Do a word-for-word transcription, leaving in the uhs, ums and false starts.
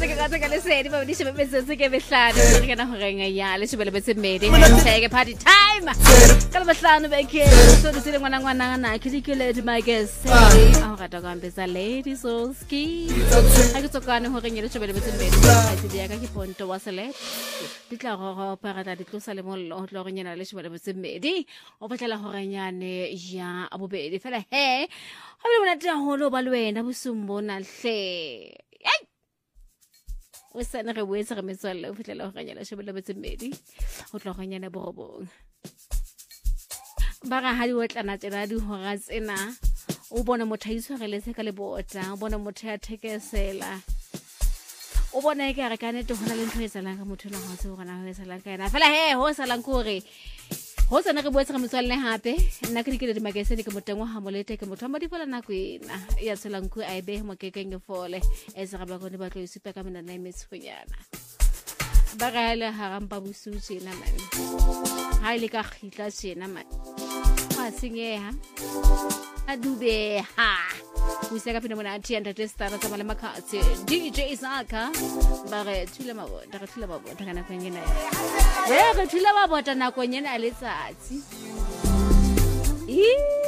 se ke gata ka le sedi ba di shebe se se ke behlano re kana ho renga ya le shebe le betse medi take party time ka le behlano be ke so di sele ngwana ngwana na ke dikele di magese a ga ta ka mbesa lady so ski a ke tsokane ho renga le shebe le betse medi a di ya ka ke ponto wa sele di tla go go parata di tlosa le mollo ho tlo renyana le shebe le betse medi o batlela ho renyane ya abobedi fela he ha le bona tla ho lo ba le wena bosumbo na hle ai o sena re boetse re metswalle o fitlela go ganyela shebe le betse medi o tlo ganyana borobong ba ga ha di otlana tsena di hora tsena o bona motho a itshwareletse ka le bota o bona motho ya thekesela o bona e ka re ka nete hona le ntho e tsalang ka motho la ho se gona ho etsalang ka ena fela he ho salang kore ho tsena re boetse re metswalle hape nna ke dikele di magazine ke motengwa ha molete ke motho a madifola na kwena ya tselang ku a ebe mo kekeng fole e se ga ba gone ba tlo isupa ka mena na imetshunyana ba ga ile ha rampa busuthi na man ha ile ka khitla tsena man ha singeha a dube ha o se ka pina mona atienda testara tsa male makhatsi D J Isaka ba re thula mabota re thula mabota kana kwenyena we re thula mabota na kwenyena letsatsi